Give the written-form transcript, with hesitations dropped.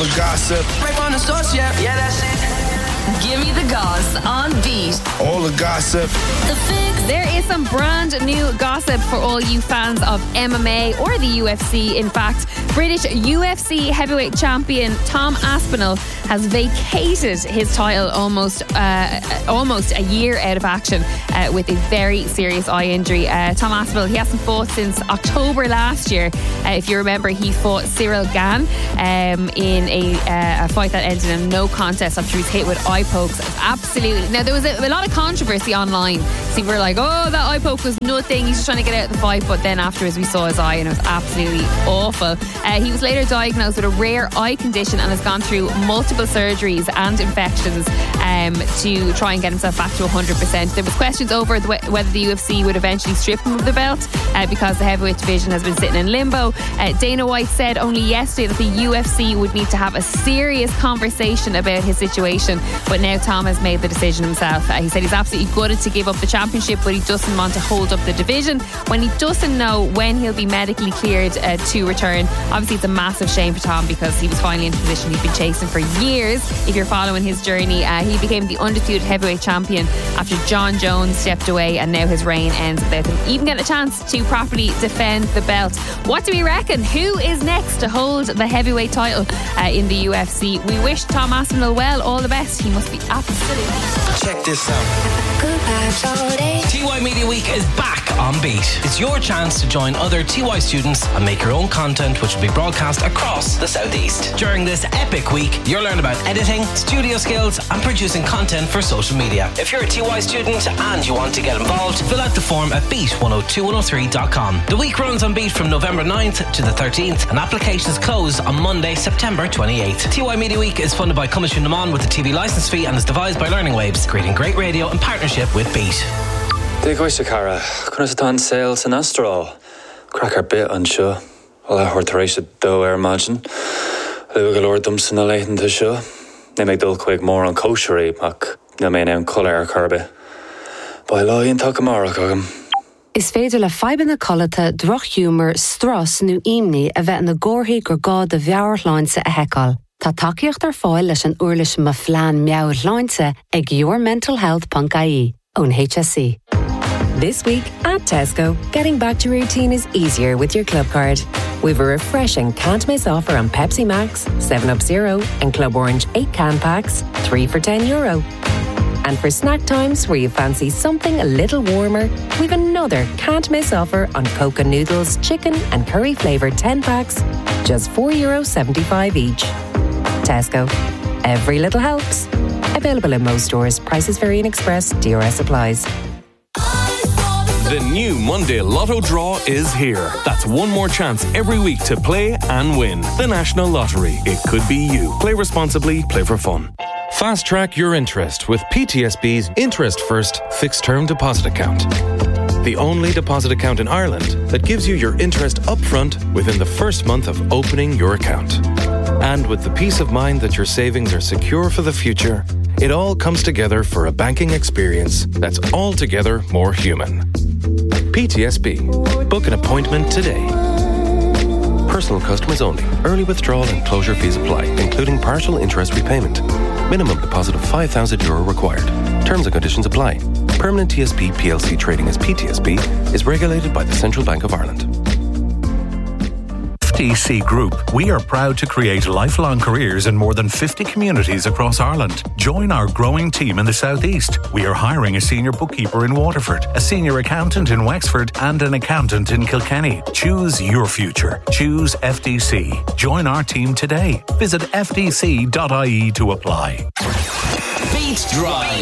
the gossip. Right on the source, yeah, that's it. Give me the goss on Beat. All the gossip. The Fix. There is some brand new gossip for all you fans of MMA or the UFC. In fact, British UFC heavyweight champion Tom Aspinall has vacated his title almost a year out of action with a very serious eye injury. Tom Aspinall, he hasn't fought since October last year. If you remember, he fought Cyril Gane in a fight that ended in a no contest after he was hit with eye pokes. Absolutely. Now, there was a lot of controversy online. So we were like, oh, that eye poke was nothing. He's just trying to get out of the fight. But then afterwards, we saw his eye and it was absolutely awful. He was later diagnosed with a rare eye condition and has gone through multiple surgeries and infections to try and get himself back to 100%. There was questions over whether the UFC would eventually strip him of the belt because the heavyweight division has been sitting in limbo. Dana White said only yesterday that the UFC would need to have a serious conversation about his situation, but now Tom has made the decision himself. He said he's absolutely gutted to give up the championship, but he doesn't want to hold up the division when he doesn't know when he'll be medically cleared to return. Obviously, it's a massive shame for Tom because he was finally in a position he'd been chasing for years. If you're following his journey, he became the undisputed heavyweight champion after John Jones stepped away, and now his reign ends without him even getting a chance to properly defend the belt. What do we reckon? Who is next to hold the heavyweight title in the UFC? We wish Tom Aspinall well, all the best. He must be absolutely... Check this out. TY Media Week is back on Beat. It's your chance to join other TY students and make your own content, which will be broadcast across the Southeast. During this epic week, you'll learn about editing, studio skills and producing content for social media. If you're a TY student and you want to get involved, fill out the form at beat102103.com. The week runs on Beat from November 9th to the 13th and applications close on Monday, September 28th. TY Media Week is funded by Cummins Naman with the TV licence fee and is devised by Learning Waves, creating great radio in partnership with Beat. Dig oise cara, chun sales and astral. Cracker bit on show. Well, I heard Theresa do imagine. Luga Lord Dumpson a leighton to show. They make dul quick more on koshery, mac na main am colour kirby. By law in Takamara cogum. Is féidir le feiben na colata droch humor stras nu imni a bheith na gorhi gur gá de bheabharláinse a hecal. Tá takeíocht ar fáil leis an uirlis ma flean meabharláinse ag yourmentalhealth.ie on HSC. This week at Tesco, getting back to routine is easier with your club card. We've a refreshing can't miss offer on Pepsi Max, 7up Zero and Club Orange 8 can packs, 3 for €10. And for snack times where you fancy something a little warmer, we've another can't miss offer on Coca noodles, chicken and curry flavoured 10 packs, just €4.75 each. Tesco. Every little helps. Available in most stores. Prices vary in Express. DRS applies. The new Monday Lotto draw is here. That's one more chance every week to play and win. The National Lottery. It could be you. Play responsibly. Play for fun. Fast track your interest with PTSB's Interest First Fixed Term Deposit Account. The only deposit account in Ireland that gives you your interest upfront within the first month of opening your account. And with the peace of mind that your savings are secure for the future, it all comes together for a banking experience that's altogether more human. PTSB. Book an appointment today. Personal customers only. Early withdrawal and closure fees apply, including partial interest repayment. Minimum deposit of €5,000 required. Terms and conditions apply. Permanent TSB PLC trading as PTSB is regulated by the Central Bank of Ireland. FTC Group, we are proud to create lifelong careers in more than 50 communities across Ireland. Join our growing team in the Southeast. We are hiring a senior bookkeeper in Waterford, a senior accountant in Wexford, and an accountant in Kilkenny. Choose your future. Choose FTC. Join our team today. Visit ftc.ie to apply. Beat Drive.